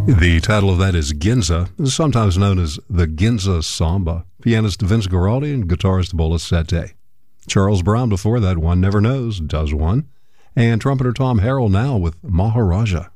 The title of that is Ginza, sometimes known as the Ginza Samba. Pianist Vince Guaraldi and guitarist Bola Sete. Charles Brown before that, One Never Knows, Does One. And trumpeter Tom Harrell now with Maharaja.